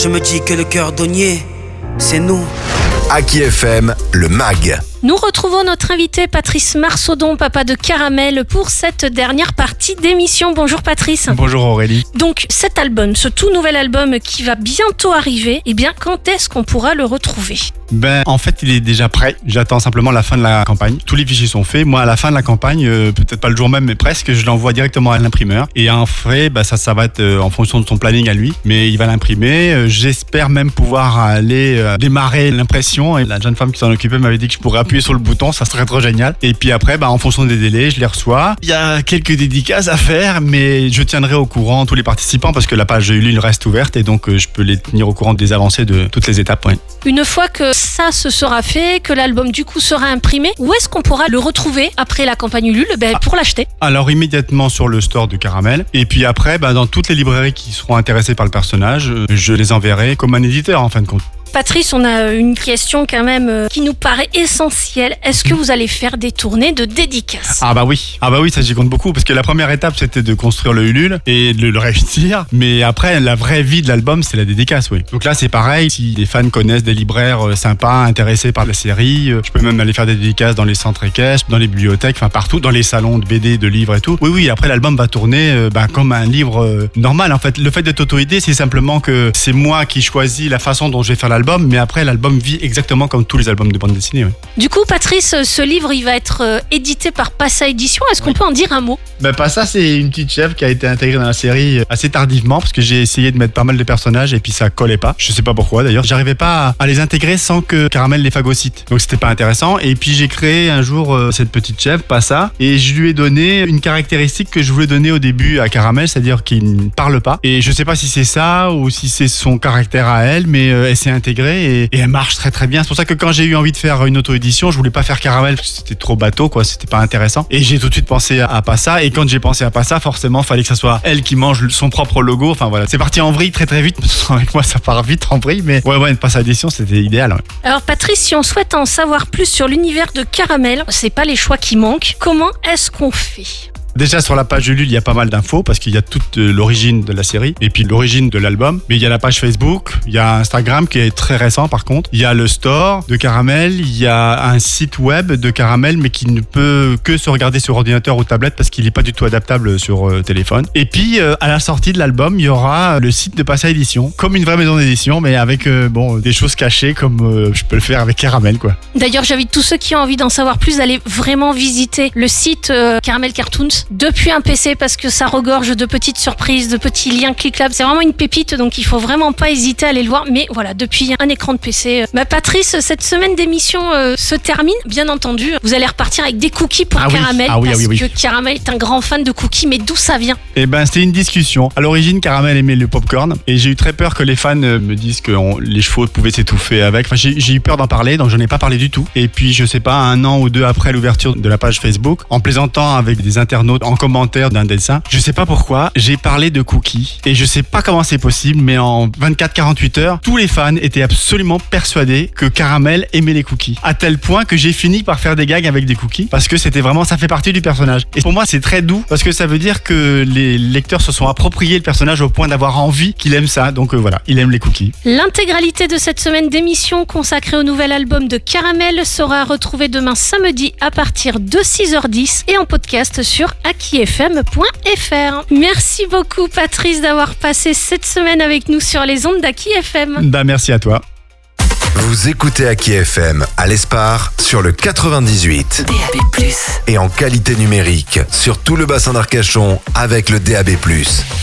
Je me dis que le cordonnier, c'est nous. Aki FM, le MAG. Nous retrouvons notre invité Patrice Marsaudon, papa de Caramel, pour cette dernière partie d'émission. Bonjour Patrice. Bonjour Aurélie. Donc cet album, ce tout nouvel album qui va bientôt arriver, eh bien quand est-ce qu'on pourra le retrouver ? En fait, il est déjà prêt. J'attends simplement la fin de la campagne. Tous les fichiers sont faits. Moi, à la fin de la campagne, peut-être pas le jour même, mais presque, je l'envoie directement à l'imprimeur. Et en frais, ça va être en fonction de son planning à lui. Mais il va l'imprimer. J'espère même pouvoir aller démarrer l'impression. Et la jeune femme qui s'en occupait m'avait dit que je pourrais appuyer sur le bouton. Ça serait trop génial. Et puis après, en fonction des délais, je les reçois. Il y a quelques dédicaces à faire, mais je tiendrai au courant tous les participants parce que la page Ulule reste ouverte et donc je peux les tenir au courant des avancées de toutes les étapes. Ouais. Une fois que ça se sera fait, que l'album du coup sera imprimé, où est-ce qu'on pourra le retrouver après la campagne Ulule pour l'acheter ? Alors immédiatement sur le store de Caramel et puis après dans toutes les librairies qui seront intéressées par le personnage, je les enverrai comme un éditeur en fin de compte. Patrice, on a une question quand même qui nous paraît essentielle. Est-ce que vous allez faire des tournées de dédicaces ? Ah bah oui, ça j'y compte beaucoup parce que la première étape c'était de construire le Ulule et de le réussir. Mais après la vraie vie de l'album c'est la dédicace, oui. Donc là c'est pareil, si les fans connaissent des libraires sympas, intéressés par la série, je peux même aller faire des dédicaces dans les centres équestres, dans les bibliothèques, partout, dans les salons de BD, de livres et tout. Oui, après l'album va tourner comme un livre normal. En fait, le fait d'être auto-édité c'est simplement que c'est moi qui choisis la façon dont je vais faire l'album. Mais après, l'album vit exactement comme tous les albums de bande dessinée. Ouais. Du coup, Patrice, ce livre, il va être édité par Passa Édition. Est-ce qu'on peut en dire un mot ? Passa, c'est une petite chèvre qui a été intégrée dans la série assez tardivement parce que j'ai essayé de mettre pas mal de personnages et puis ça collait pas. Je sais pas pourquoi d'ailleurs. J'arrivais pas à les intégrer sans que Caramel les phagocyte. Donc c'était pas intéressant. Et puis j'ai créé un jour cette petite chèvre, Passa, et je lui ai donné une caractéristique que je voulais donner au début à Caramel, c'est-à-dire qu'il ne parle pas. Et je sais pas si c'est ça ou si c'est son caractère à elle, mais elle s'est intégrée. Et elle marche très très bien. C'est pour ça que quand j'ai eu envie de faire une auto-édition, je voulais pas faire Caramel parce que c'était trop bateau, c'était pas intéressant. Et j'ai tout de suite pensé à Passa. Et quand j'ai pensé à Passa, forcément, fallait que ça soit elle qui mange son propre logo. Enfin voilà, c'est parti en vrille très très vite. Avec moi, ça part vite en vrille, mais une Passa Édition, c'était idéal. Ouais. Alors Patrice, si on souhaite en savoir plus sur l'univers de Caramel, c'est pas les choix qui manquent. Comment est-ce qu'on fait ? Déjà sur la page Ulule, il y a pas mal d'infos parce qu'il y a toute l'origine de la série et puis l'origine de l'album. Mais il y a la page Facebook, il y a Instagram qui est très récent par contre. Il y a le store de Caramel, il y a un site web de Caramel mais qui ne peut que se regarder sur ordinateur ou tablette parce qu'il n'est pas du tout adaptable sur téléphone. Et puis à la sortie de l'album, il y aura le site de Passa Édition, comme une vraie maison d'édition mais avec des choses cachées comme je peux le faire avec Caramel quoi. D'ailleurs, j'invite tous ceux qui ont envie d'en savoir plus d'aller vraiment visiter le site Caramel Cartoons depuis un PC parce que ça regorge de petites surprises, de petits liens cliquables. C'est vraiment une pépite donc il faut vraiment pas hésiter à aller le voir. Mais voilà, depuis un écran de PC. Patrice, cette semaine d'émission se termine. Bien entendu, vous allez repartir avec des cookies pour Caramel parce que Caramel est un grand fan de cookies. Mais d'où ça vient ? C'était une discussion. À l'origine, Caramel aimait le popcorn et j'ai eu très peur que les fans me disent que les chevaux pouvaient s'étouffer avec. J'ai eu peur d'en parler donc je n'en ai pas parlé du tout. Et puis je sais pas, 1 an ou 2 après l'ouverture de la page Facebook, en plaisantant avec des internautes en commentaire d'un dessin, je sais pas pourquoi, j'ai parlé de cookies et je sais pas comment c'est possible, mais en 24-48 heures, tous les fans étaient absolument persuadés que Caramel aimait les cookies. À tel point que j'ai fini par faire des gags avec des cookies parce que c'était vraiment, ça fait partie du personnage. Et pour moi, c'est très doux parce que ça veut dire que les lecteurs se sont appropriés le personnage au point d'avoir envie qu'il aime ça. Donc voilà, il aime les cookies. L'intégralité de cette semaine d'émission consacrée au nouvel album de Caramel sera retrouvée demain samedi à partir de 6h10 et en podcast sur akifm.fr. Merci beaucoup Patrice d'avoir passé cette semaine avec nous sur les ondes d'Aki FM. Merci à toi. Vous écoutez Aki FM à l'Espar sur le 98. DAB+. Et en qualité numérique sur tout le bassin d'Arcachon avec le DAB+.